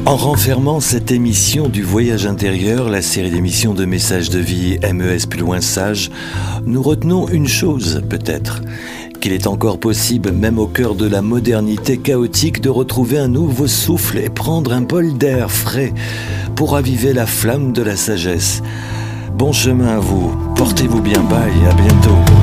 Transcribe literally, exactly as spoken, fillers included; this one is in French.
En renfermant cette émission du voyage intérieur, la série d'émissions de messages de vie M E S plus loin sage, nous retenons une chose peut-être, qu'il est encore possible, même au cœur de la modernité chaotique, de retrouver un nouveau souffle et prendre un bol d'air frais pour raviver la flamme de la sagesse. Bon chemin à vous, portez-vous bien, bye, à bientôt.